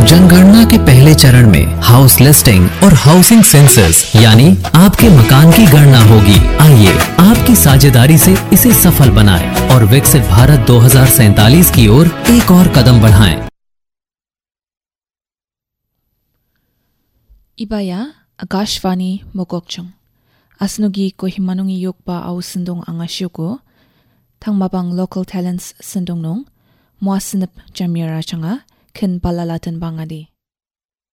जनगणना के पहले चरण में हाउस लिस्टिंग और हाउसिंग सेंसस यानी आपके मकान की गणना होगी। आइए आपकी साझेदारी से इसे सफल बनाएं और विकसित भारत 2047 की ओर एक और कदम बढ़ाएं। Ibaya Agashvani Mogokchung Asnugi Kohimanungi Yokpa Au Sindong Angashuko Tangmabang Local Talents Sindong Nong Muasinip Jamira Changa Kin Balalatan Bangadi